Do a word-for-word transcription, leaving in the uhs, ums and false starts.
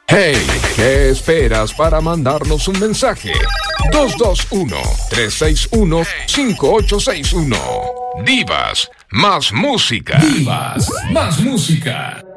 Hey, ¿qué esperas para mandarnos un mensaje? dos dos uno, tres seis uno, cinco ocho seis uno. Divas, más música. Divas, más música.